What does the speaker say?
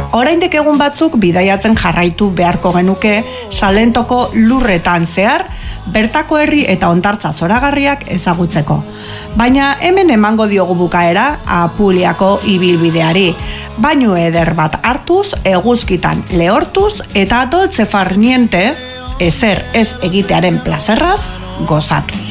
oraindik egun batzuk bidaiatzen jarraitu beharko genuke Salentoko lurretan zehar, bertako herri eta hondartza zoragarriak ezagutzeko. Baina hemen emango diogu bukaera Apuliako ibilbideari, bainu eder bat hartuz, eguzkitan lehortuz eta dolce farniente, ezer ez egitearen plazerraz gozatuz.